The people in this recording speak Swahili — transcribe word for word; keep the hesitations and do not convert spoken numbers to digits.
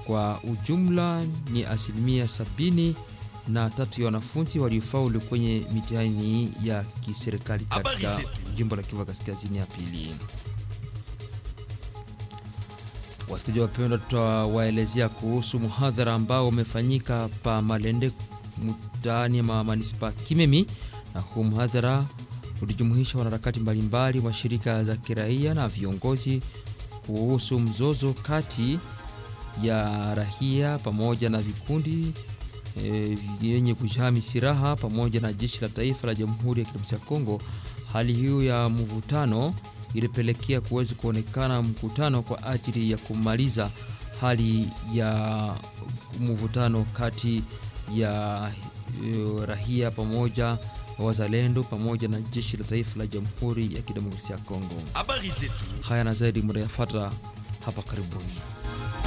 Kwa ujumla ni asilimia sabini na tatu ya wanafunzi waliofaulu kwenye mitihani ya kiserikali katika jimbo la Kivu Kaskazini ya pili. Wasikilizaji wapendwa, tutawaelezea kuhusu muhadhara ambao umefanyika pa Malende mtaani ma manispa Kimemi, na huu muhadhara ulijumuisha wanaharakati mbalimbali wa shirika za kiraia na viongozi kuhusu mzozo kati ya raia pamoja na vikundi yenye e, kujihami silaha pamoja na jeshi la taifa la Jamhuri ya Kidemokrasia ya Kongo. Hali hiyo ya mvutano ilipelekea kuweza kuonekana mkutano kwa ajili ya kumaliza hali ya mvutano kati ya e, raia pamoja wazalendo pamoja na jeshi la taifa la Jamhuri ya Kidemokrasia ya Kongo. Haya na zaidi mtayafuata hapa karibuni.